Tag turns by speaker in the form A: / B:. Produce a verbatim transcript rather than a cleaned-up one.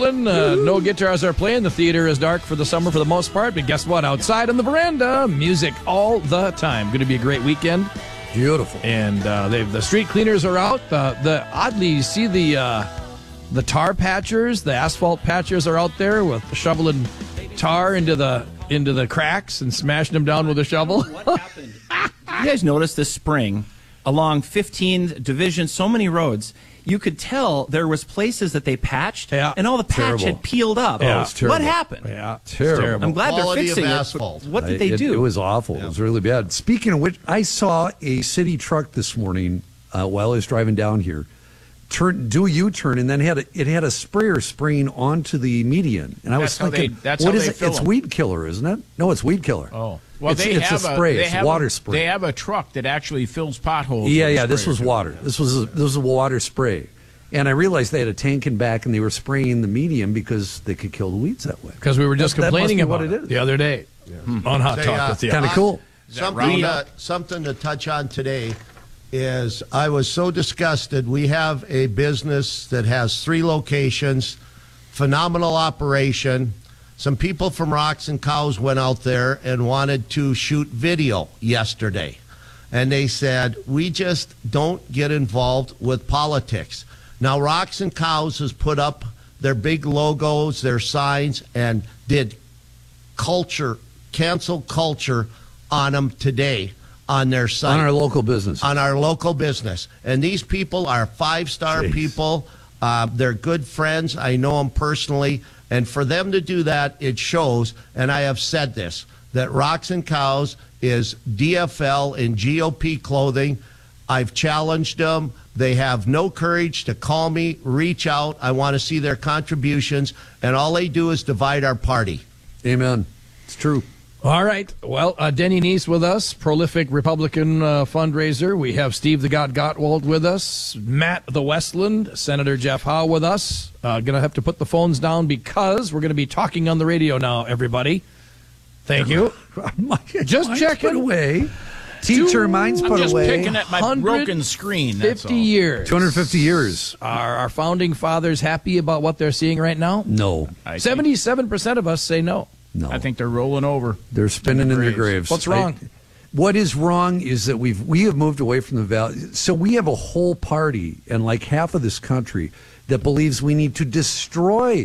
A: seven. Uh, no guitars are playing. The theater is dark for the summer for the most part. But guess what? Outside on the veranda, music all the time. Going to be a great weekend.
B: Beautiful.
A: And uh, they've the street cleaners are out. The, the oddly, you see the uh, the tar patchers, the asphalt patchers are out there with shoveling tar into the into the cracks and smashing them down with a shovel.
C: What happened? You guys noticed this spring along fifteenth Division, so many roads, you could tell there was places that they patched,
A: yeah.
C: and all the patch
B: Terrible.
C: had peeled up.
A: Yeah,
C: oh,
A: it's terrible.
C: What happened?
A: Yeah,
B: Terrible.
A: terrible.
C: I'm glad
D: Quality
C: they're fixing
D: of
C: it.
D: asphalt.
C: What did they
B: it,
C: do?
B: It was awful.
D: Yeah.
B: It was really bad. Speaking of which, I saw a city truck this morning uh, while I was driving down here turn do a U-turn, and then had a, it had a sprayer spraying onto the median. And I was
E: That's how
B: thinking,
E: they- that's
B: what
E: how
B: is
E: they
B: it?
E: fill
B: It's
E: them.
B: weed killer, isn't it? No, it's weed killer.
E: Oh, well,
B: it's,
E: they
B: it's
E: have
B: a spray.
E: they
B: it's
E: have
B: water
E: a,
B: spray.
E: They have a truck that actually fills potholes.
B: Yeah,
E: with a
B: yeah. This
E: sprayer,
B: was
E: too.
B: water. This was a, this was a water spray, and I realized they had a tank in back, and they were spraying the median because they could kill the weeds that way.
A: Because we were just
B: That- that
A: complaining
B: must be
A: about
B: what
A: it,
B: it is.
A: the other day on Hot
D: Say,
A: Talk
D: uh,
A: with you.
B: Kind of cool.
D: Something,
E: Roundup?
D: uh, something to touch on today is I was so disgusted. We have a business that has three locations, phenomenal operation. Some people from Rocks and Cows went out there and wanted to shoot video yesterday. And they said, we just don't get involved with politics. Now, Rocks and Cows has put up their big logos, their signs, and did culture, cancel culture on them today on their site.
B: On our local business.
D: On our local business. And these people are five-star
B: Jeez.
D: people. Uh, they're good friends. I know them personally. And for them to do that, it shows, and I have said this, that Rocks and Cows is D F L in G O P clothing. I've challenged them. They have no courage to call me, reach out. I want to see their contributions. And all they do is divide our party.
B: Amen. It's true.
A: All right. Well, uh, Denny Neese with us, prolific Republican uh, fundraiser. We have Steve the God Gottwald with us, Matt the Westland, Senator Jeff Howe with us. Uh, going to have to put the phones down because we're going to be talking on the radio now, everybody. Thank you. Just
B: Mine's
A: checking.
B: Put away. Teacher, mine's
E: I'm
B: put
E: just
B: away.
E: picking at my broken screen. That's
A: fifty
E: all.
A: years.
B: two hundred fifty years.
A: Are our founding fathers happy about what they're seeing right now?
B: No.
E: I think,
A: seventy-seven percent of us say no.
B: No.
E: I think they're rolling over.
B: They're spinning in their
E: graves.
B: graves.
A: What's wrong?
B: I- what is wrong is that we've we have moved away from the valley. So we have a whole party and like half of this country that believes we need to destroy